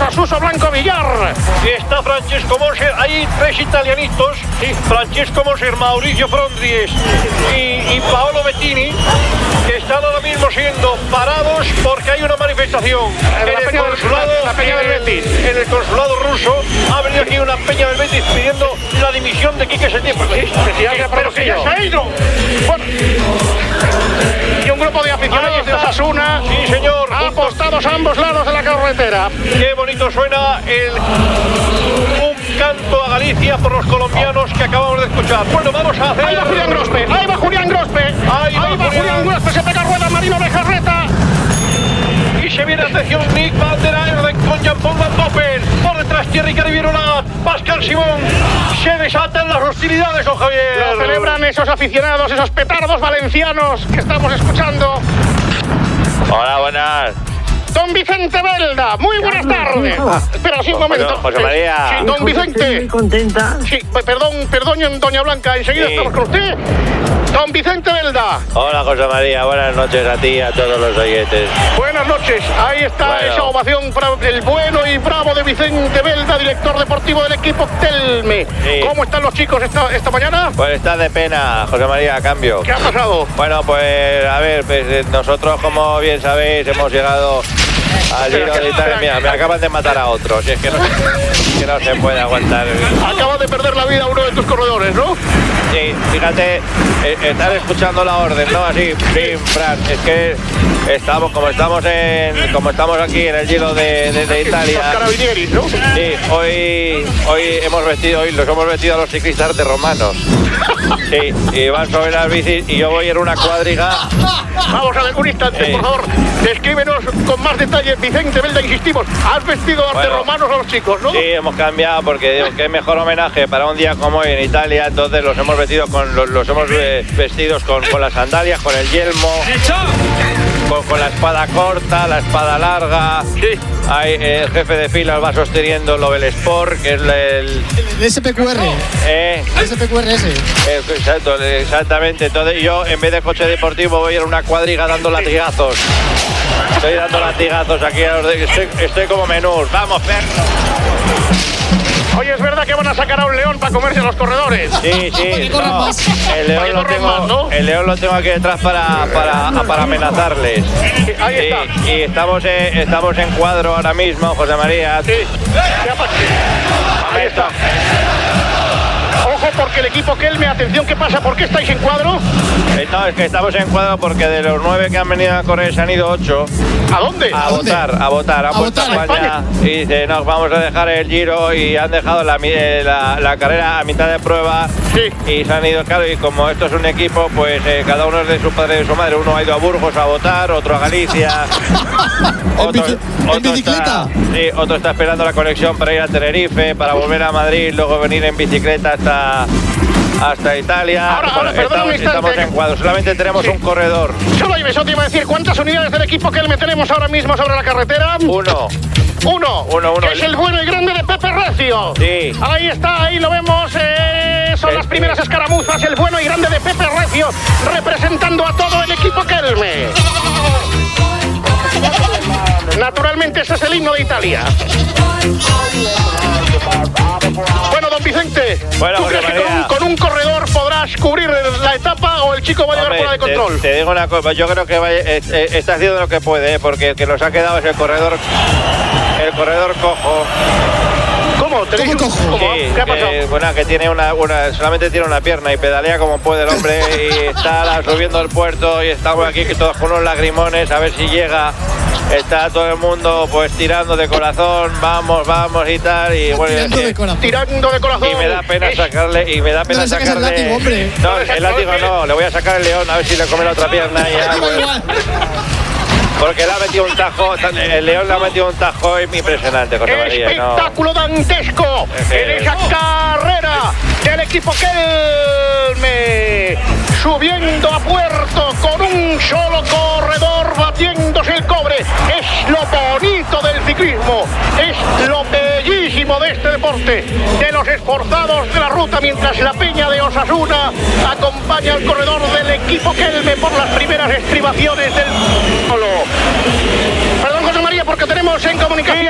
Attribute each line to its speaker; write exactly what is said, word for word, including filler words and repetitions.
Speaker 1: a Suso Blanco Villar.
Speaker 2: Y está Francesco Moser, hay tres italianitos, sí. Francesco Moser, Mauricio Frondries y, y Paolo Bettini, que están ahora mismo siendo parados porque hay una manifestación en,
Speaker 1: la
Speaker 2: el,
Speaker 1: peña
Speaker 2: consulado,
Speaker 1: del, la, la peña del Betis.
Speaker 2: En el consulado ruso ha venido aquí una peña del Betis pidiendo la dimisión de Quique Setién.
Speaker 1: Pero que ya se ha ido. Bueno. Y un grupo de aficionados de Osasuna,
Speaker 2: sí, señor,
Speaker 1: apostados a ambos lados de la carretera.
Speaker 2: Qué bonito suena el un canto a Galicia por los colombianos que acabamos de escuchar. Bueno, vamos a hacer...
Speaker 1: Ahí va Julián Grospe, ahí va Julián Grospe.
Speaker 2: Ahí va,
Speaker 1: ahí va Julián. Julián Grospe, se pega rueda Marino Lejarreta.
Speaker 2: Y se viene, atención, Nick Van der Aerden con Jean-Paul Van Doppen. Por detrás Thierry Carivirola, Pascal Simón. Se desatan las hostilidades, don Javier.
Speaker 1: Lo celebran esos aficionados, esos petardos valencianos que estamos escuchando.
Speaker 3: Hola, buenas.
Speaker 1: Don Vicente Belda, muy buenas tardes. Espera, sí, un momento.
Speaker 3: José María.
Speaker 1: Sí, don Vicente.
Speaker 4: Estoy muy contenta.
Speaker 1: Sí, perdón, perdón, doña Blanca, enseguida
Speaker 3: Sí.
Speaker 1: estamos con usted. Don Vicente Belda.
Speaker 3: Hola, José María. Buenas noches a ti y a todos los oyentes.
Speaker 1: Buenas noches. Ahí está
Speaker 3: Bueno.
Speaker 1: esa ovación para el bueno y bravo de Vicente Belda, director deportivo del equipo Telme.
Speaker 3: Sí.
Speaker 1: ¿Cómo están los chicos esta, esta mañana?
Speaker 3: Pues está de pena, José María, a cambio.
Speaker 1: ¿Qué ha pasado?
Speaker 3: Bueno, pues a ver, pues, eh, nosotros, como bien sabéis, hemos llegado al Giro de Italia. Mira, me acaban de matar a otros. Y es que no, que no se puede aguantar.
Speaker 1: Acaba de perder la vida uno de tus corredores, ¿no?
Speaker 3: Sí, fíjate, eh, estar escuchando la orden, ¿no? Así, pim, pran. Es que estamos, como estamos en, como estamos aquí en el Giro de, de, de Italia.
Speaker 1: Los carabinieris, ¿no?
Speaker 3: Sí, hoy, hoy hemos vestido, hoy los hemos vestido a los ciclistas de romanos. Sí, y van sobre las bicis y yo voy en una cuadriga.
Speaker 1: Vamos a ver un instante,
Speaker 3: Sí.
Speaker 1: por favor. Descríbenos con más detalle, Vicente Belda, insistimos. Has vestido de
Speaker 3: Bueno.
Speaker 1: romanos a los chicos, ¿no?
Speaker 3: Sí, hemos cambiado porque digo que mejor homenaje para un día como hoy en Italia. Entonces los hemos vestido con los, los hemos eh, vestidos con, con las sandalias, con el yelmo, con, con la espada corta, la espada larga.
Speaker 1: Sí.
Speaker 3: Hay, eh, el jefe de fila va sosteniendo el Nobel Sport, que es el, el
Speaker 5: El S P Q R.
Speaker 3: eh,
Speaker 5: El S P Q R S.
Speaker 3: eh, exacto, exactamente. Entonces yo, en vez de coche deportivo, voy en una cuadriga dando latigazos. Estoy dando latigazos aquí a los de, estoy, estoy como menús. Vamos, Fer.
Speaker 1: Oye, es verdad que van a sacar a un león para comerse a los corredores.
Speaker 3: Sí, sí.
Speaker 5: corran
Speaker 3: No,
Speaker 5: más.
Speaker 3: el, león lo
Speaker 1: corran
Speaker 3: tengo,
Speaker 1: más, ¿no?
Speaker 3: el león lo tengo aquí detrás para, para, para amenazarles.
Speaker 1: Ahí
Speaker 3: Sí,
Speaker 1: está.
Speaker 3: y estamos en, estamos en cuadro ahora mismo, José María.
Speaker 1: Sí. Ya pa- Ahí está. Ojo, porque el equipo Kelme, atención, ¿qué pasa? ¿Por qué estáis en cuadro?
Speaker 3: Eh, No, es que estamos en cuadro porque de los nueve que han venido a correr se han ido ocho.
Speaker 1: ¿A dónde?
Speaker 3: A
Speaker 5: dónde?
Speaker 3: votar, a votar, han
Speaker 5: A
Speaker 3: vuelto a
Speaker 5: votar,
Speaker 3: España y dice, nos vamos a dejar el Giro y han dejado la, mi- eh, la, la carrera a mitad de prueba.
Speaker 1: Sí.
Speaker 3: Y se han ido, claro, y como esto es un equipo, pues eh, cada uno es de su padre y de su madre. Uno ha ido a Burgos a votar, otro a Galicia.
Speaker 5: ¿En bici- en bicicleta?
Speaker 3: Está, sí, otro está esperando la conexión para ir a Tenerife, para volver a Madrid, luego venir en bicicleta hasta, hasta Italia.
Speaker 1: Ahora, ahora, perdona
Speaker 3: estamos,
Speaker 1: un instante.
Speaker 3: estamos en cuadro, solamente tenemos
Speaker 1: Sí.
Speaker 3: un corredor.
Speaker 1: Solo eso te iba a decir, ¿cuántas unidades del equipo Kelme tenemos ahora mismo sobre la carretera?
Speaker 3: Uno.
Speaker 1: Uno.
Speaker 3: Uno, uno.
Speaker 1: Que es el bueno y grande de Pepe Recio.
Speaker 3: Sí.
Speaker 1: Ahí está, ahí lo vemos. eh, son
Speaker 3: Sí,
Speaker 1: las
Speaker 3: sí.
Speaker 1: primeras escaramuzas. El bueno y grande de Pepe Recio representando a todo el equipo Kelme. Naturalmente ese es el himno de Italia. Bueno, don Vicente,
Speaker 3: Bueno,
Speaker 1: ¿tú
Speaker 3: José
Speaker 1: crees que con un,
Speaker 3: María.
Speaker 1: con un corredor podrás cubrir la etapa o el chico va a llegar
Speaker 3: Hombre,
Speaker 1: fuera de control?
Speaker 3: Te, te digo una cosa, yo creo que vaya- eh, eh, está haciendo lo que puede, eh, porque el que nos ha quedado es el corredor, el corredor cojo.
Speaker 1: ¿Cómo? ¿Te
Speaker 5: ¿Cómo
Speaker 1: digo-
Speaker 5: cojo?
Speaker 1: ¿Cómo?
Speaker 3: Sí,
Speaker 1: ¿Qué ha pasado?
Speaker 3: que, bueno, que tiene una, una, solamente tiene una pierna y pedalea como puede el hombre y está subiendo el puerto y estamos aquí que todos con unos lagrimones a ver si llega. Está todo el mundo pues tirando de corazón, vamos, vamos y tal y bueno,
Speaker 5: Tirando
Speaker 3: es que-
Speaker 5: de corazón.
Speaker 1: Tirando de corazón.
Speaker 3: y me da pena
Speaker 1: Es-
Speaker 3: sacarle y me da pena
Speaker 5: le sacas el
Speaker 3: sacarle
Speaker 5: látigo, hombre.
Speaker 3: no, el látigo no, le voy a sacar el león a ver si le come la otra pierna y ya,
Speaker 5: Da
Speaker 3: pues,
Speaker 5: igual.
Speaker 3: porque le ha metido un tajo, el león le ha metido un tajo impresionante, José María, no.
Speaker 1: Espectáculo dantesco
Speaker 3: Ese
Speaker 1: en
Speaker 3: es.
Speaker 1: esa carrera del equipo Kelme, subiendo a puerto con un solo corredor batiéndose el cobre. Es lo bonito del ciclismo, es lo bellísimo de este deporte, de los esforzados de la ruta, mientras la peña de Osasuna acompaña al corredor del equipo Kelme por las primeras estribaciones del polo. Perdón, José María, porque tenemos en comunicación